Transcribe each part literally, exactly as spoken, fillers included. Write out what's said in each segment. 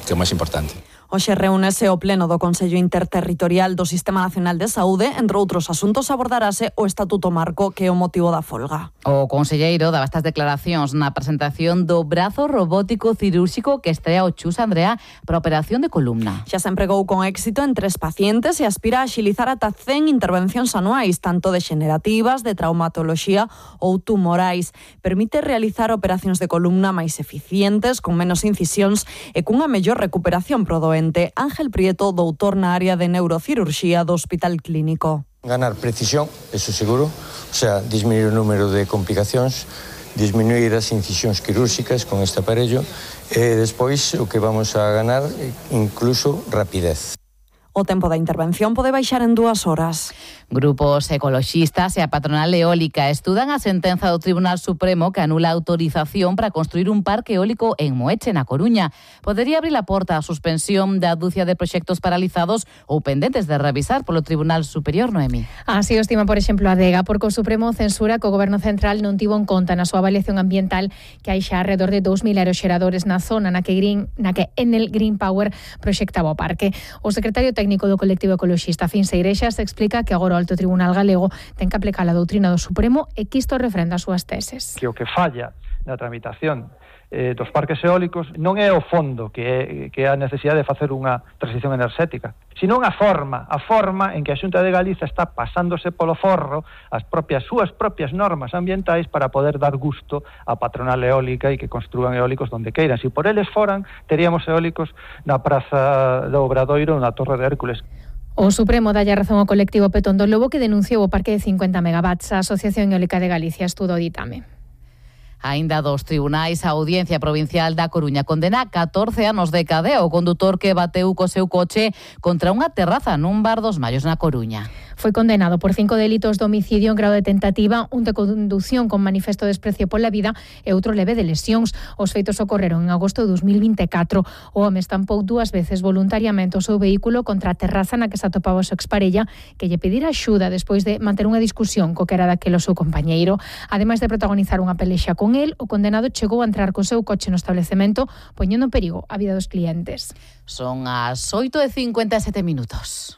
que é o máis importante. Hoxe reúnese o pleno do Consello Interterritorial do Sistema Nacional de Saúde. Entre outros asuntos abordarase o Estatuto Marco, que é o motivo da folga. O conselleiro daba estas declaracións na presentación do brazo robótico cirúrxico que estrea o Chus Andrea para a operación de columna. Xa se empregou con éxito en tres pacientes e aspira a axilizar ata cen intervencións anuais, tanto degenerativas, de traumatoloxía ou tumorais. Permite realizar operacións de columna máis eficientes, con menos incisións e cunha mellor recuperación pro doente. Ángel Prieto, doutor na área de neurocirurxía do Hospital Clínico. Ganar precisión, eso seguro, o sea, disminuir o número de complicacións, disminuir as incisións quirúrxicas con este aparello e despois o que vamos a ganar incluso rapidez. O tempo da intervención pode baixar en dúas horas. Grupos ecoloxistas e a patronal eólica estudan a sentenza do Tribunal Supremo que anula a autorización para construir un parque eólico en Moeche, na Coruña. Podería abrir a porta a suspensión da dúcia de proxectos paralizados ou pendentes de revisar polo Tribunal Superior, Noemi. Así o estima, por exemplo, a Adega, porque o Supremo censura que o Goberno Central non tivo en conta na súa avaliación ambiental que hai xa alrededor de dous mil aeroxeradores na zona na que, Green, na que Enel Green Power proxectaba o parque. O secretario técnico do colectivo ecoloxista Fins Igrexas explica que agora o Alto Tribunal Galego ten que aplicar a doutrina do Supremo e que isto refrenda as súas teses. Que o que falla na tramitación eh, dos parques eólicos non é o fondo que é, que é a necesidade de facer unha transición enerxética, sino a forma, a forma en que a Xunta de Galiza está pasándose polo forro as propias súas propias normas ambientais para poder dar gusto á patronal eólica e que construan eólicos donde queiran. Se por eles foran, teríamos eólicos na Praza do Obradoiro ou na Torre de Hércules. O Supremo dalle razón ao colectivo Petón do Lobo que denunciou o parque de cincuenta megawatts. A Asociación Eólica de Galicia estudo o ditame. Aínda dos tribunais, a Audiencia Provincial da Coruña condena catorce anos de cadea o condutor que bateu co seu coche contra unha terraza nun bar dos Mallos na Coruña. Foi condenado por cinco delitos de homicidio en grado de tentativa, un de condución con manifesto de desprecio pola vida e outro leve de lesións. Os feitos ocorreron en agosto de dos mil vinte e catro. O home estampou dúas veces voluntariamente o seu vehículo contra a terraza na que se atopaba a súa exparella, que lle pedira axuda despois de manter unha discusión co que era daquelo seu compañeiro. Ademais de protagonizar unha pelexa con el, o condenado chegou a entrar co seu coche no establecemento, poñendo en perigo a vida dos clientes. Son as oito e cincuenta e sete minutos.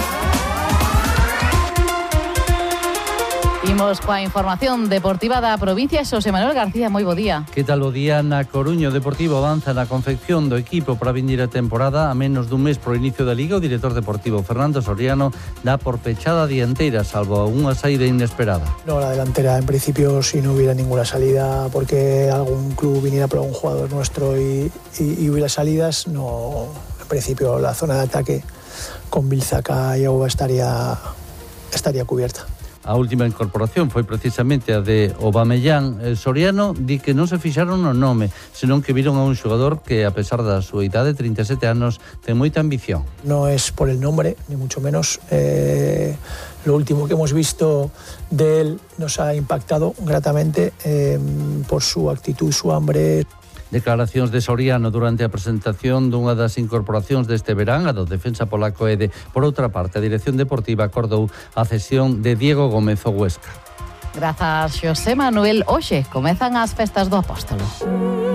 Imos coa información deportiva da provincia. Xosé Manuel García, moi bo día. Que tal o día na Coruña? O Deportivo avanza na confección do equipo para a vindeira temporada. A menos dun mes pro inicio da Liga, o director deportivo Fernando Soriano dá por pechada a dianteira, salvo unha saída inesperada. No, la delantera en principio si no hubiera ninguna salida porque algún club viniera por un jugador nuestro y, y, y hubiera salidas, no, en principio la zona de ataque con Bilzaca y Auba estaría, estaría cubierta. A última incorporación foi precisamente a de Aubameyang. El Soriano di que non se fixaron no nome, senón que viron a un xogador que, a pesar da súa idade, treinta e sete anos, ten moita ambición. No es por el nombre, ni mucho menos. Eh, lo último que hemos visto de él nos ha impactado gratamente eh, por su actitud, su hambre. Declaracións de Soriano durante a presentación dunha das incorporacións deste verán, a do defensa polaco Ede. Por outra parte, a Dirección Deportiva acordou a cesión de Diego Gómez ao Huesca. Grazas, Xosé Manuel. Hoxe comezan as festas do Apóstolo.